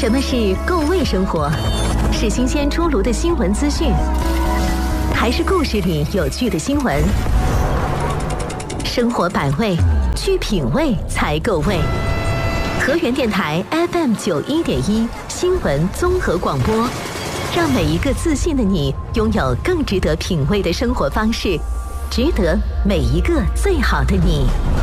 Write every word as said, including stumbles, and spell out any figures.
什么是够味生活？是新鲜出炉的新闻资讯，还是故事里有趣的新闻？生活百味，去品味才够味。河源电台 F M 九一点一新闻综合广播，让每一个自信的你拥有更值得品味的生活方式，值得每一个最好的你。